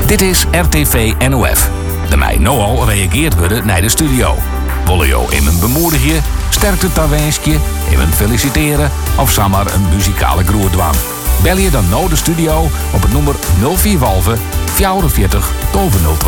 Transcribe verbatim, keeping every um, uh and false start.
Dit is R T V N O F. De mij nogal reageert worden naar de studio. Willen je in een bemoedigen, sterkte tawenskje, in een feliciteren of samen een muzikale groerdwaan? Bel je dan nou de studio op het nummer nul vier vierenveertig vierenveertig twaalf nul twee.